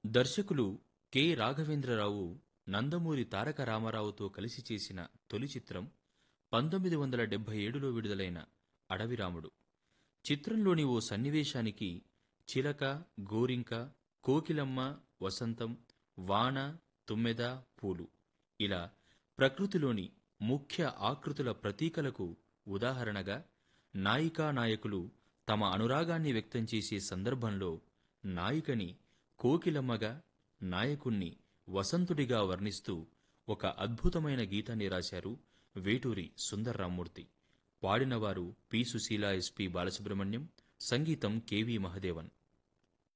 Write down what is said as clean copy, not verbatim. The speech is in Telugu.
దర్శకులు రాఘవేంద్రరావు నందమూరి తారక రామారావుతో కలిసి చేసిన తొలి చిత్రం 1977లో విడుదలైన అడవిరాముడు. చిత్రంలోని ఓ సన్నివేశానికి చిలక, గోరింక, కోకిలమ్మ, వసంతం, వాన, తుమ్మెద, పూలు ఇలా ప్రకృతిలోని ముఖ్య ఆకృతుల ప్రతీకలకు ఉదాహరణగా నాయికా నాయకులు తమ అనురాగాన్ని వ్యక్తం చేసే సందర్భంలో నాయికని కోకిలమ్మగా, నాయకుణ్ణి వసంతుడిగా వర్ణిస్తూ ఒక అద్భుతమైన గీతాన్ని రాశారు వేటూరి సుందర్రామ్మూర్తి. పాడినవారు పి. సుశీల, ఎస్పి. బాలసుబ్రహ్మణ్యం, సంగీతం కెవి మహదేవన్.